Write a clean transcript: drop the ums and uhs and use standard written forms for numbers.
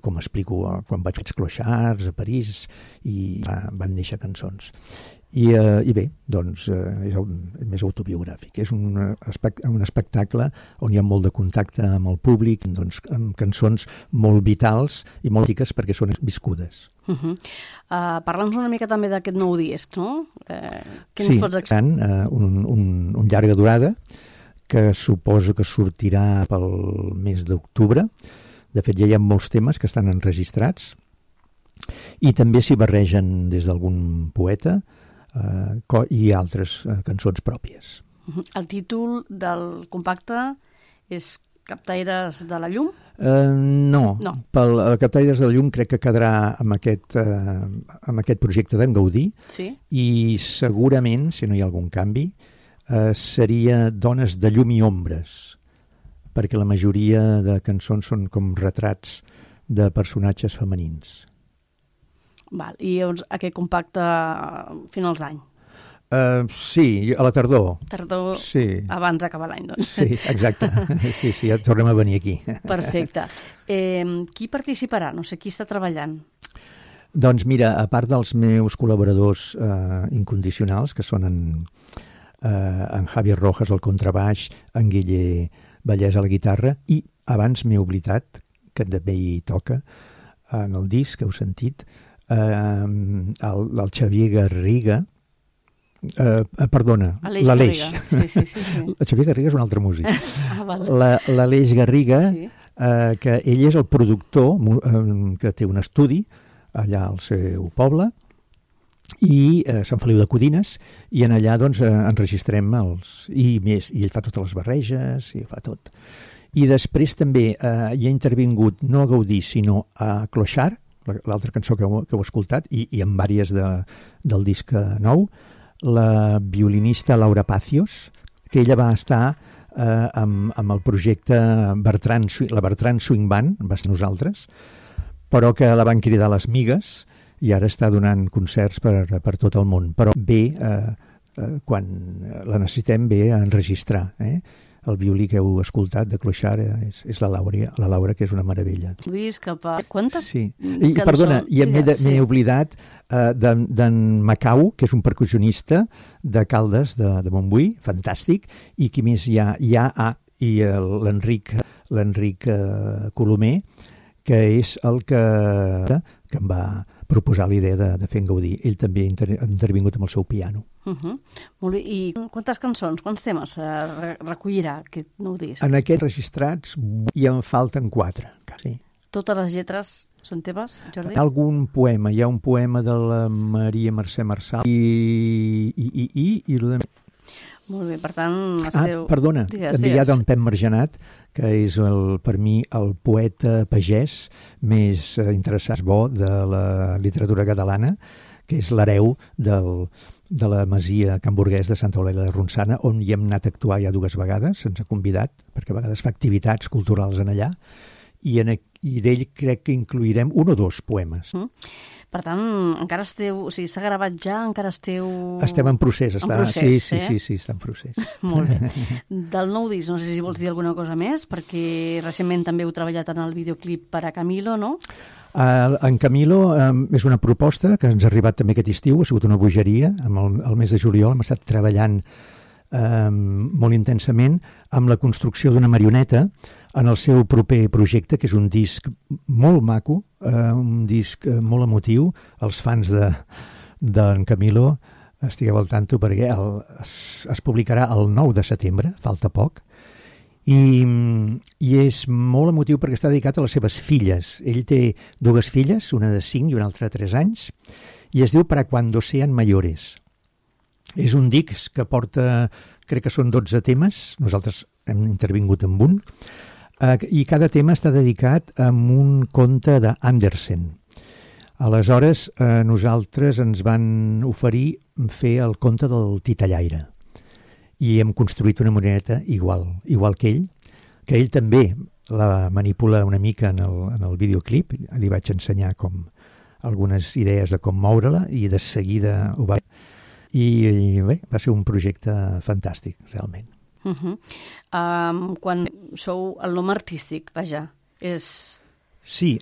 com explico quan vaig als clochards a París i van néixer cançons. I bé, doncs és més autobiogràfic. És un espectacle on hi ha molt de contacte amb el públic, doncs, amb cançons molt vitals i molt riques perquè són viscudes. Parla'ns una mica també d'aquest nou disc, no? Què ens pots explicar? Un llarga durada que suposo que sortirà pel mes d'octubre. De fet, ja hi ha molts temes que estan enregistrats i també s'hi barregen des d'algun poeta i altres cançons pròpies. El títol del compacte és Captaires de la llum? No. Pel Captaires de la llum crec que quedarà amb aquest projecte d'en Gaudí, sí? I segurament, si no hi ha algun canvi, seria Dones de llum i ombres, perquè la majoria de cançons són com retrats de personatges femenins. Val. I llavors aquest compacte finals d'any? Sí, a la tardor. Tardor, sí. Abans d'acabar l'any, doncs. Sí, exacte. Sí, ja tornem a venir aquí. Perfecte. Qui participarà? No sé, qui està treballant? Doncs mira, a part dels meus col·laboradors incondicionals, que són en Javier Rojas al contrabaix, en Guille Vallès a la guitarra, i abans m'he oblidat, que també hi toca, en el disc que heu sentit, el Xavier Garriga, perdona, l'Aleix. Sí. El Xavier Garriga és un altre músic. L'Aleix Garriga, sí. Que ell és el productor que té un estudi allà al seu poble, i Sant Feliu de Codines, i en allà doncs enregistrem i ell fa totes les barreges i fa tot. I després també hi ha intervingut no a Gaudí sinó a Clochard, l'altra cançó que heu escoltat, i en vàries del disc nou, la violinista Laura Pacios, que ella va estar amb el projecte la Bertran Swing Band, va ser nosaltres, però que la van cridar les Migues i ara està donant concerts per tot el món. Però bé, quan la necessitem, bé a enregistrar, El violí que heu escoltat de Clochard és la Laura, que és una meravella. Quantes cançons? Perdona, i m'he oblidat d'en Macau, que és un percussionista de Caldes de Montbui, fantàstic, i qui més hi ha? I l'Enric Colomer, que és el que em va proposar la idea de fer en Gaudí. Ell també ha intervingut amb el seu piano. Molt bé. I quantes cançons, quants temes recollirà aquest nou disc? En aquests registrats hi en falten 4. Sí. Totes les lletres són teves, Jordi? Algun poema. Hi ha un poema de la Maria Mercè Marçal i Molt bé, per tant... Perdona, també hi ha d'en Pep Margenat, que és per mi el poeta pagès més interessant de la literatura catalana, que és l'hereu de la masia Can Burguès de Santa Eulàlia de Ronçana, on hi hem anat a actuar ja 2 vegades, se'ns ha convidat, perquè a vegades fa activitats culturals en allà, i d'ell crec que incloirem 1 o 2 poemes. Per tant, encara esteu... O sigui, s'ha gravat ja, encara esteu... Estem en procés. Sí, està en procés. Molt bé. Del nou disc, no sé si vols dir alguna cosa més, perquè recentment també heu treballat en el videoclip per a Camilo, no? En Camilo és una proposta que ens ha arribat també aquest estiu, ha sigut una bogeria, el mes de juliol hem estat treballant molt intensament amb la construcció d'una marioneta en el seu proper projecte, que és un disc molt maco, un disc molt emotiu. Els fans d'en Camilo estigueu al tanto perquè es publicarà el 9 de setembre, falta poc, i és molt emotiu perquè està dedicat a les seves filles. Ell té 2 filles, una de 5 i una altra de 3 anys, i es diu Para cuando sean mayores. És un disc que porta, crec que són 12 temes, nosaltres hem intervingut amb un, i cada tema està dedicat a un conte d'Andersen. Aleshores, nosaltres ens van oferir fer el conte del titellaire i hem construït una marioneta igual que ell també la manipula una mica en el videoclip, li vaig ensenyar algunes idees de com moure-la i de seguida ho va... I bé, va ser un projecte fantàstic, realment. Quan sou el nom artístic, vaja, és... Sí,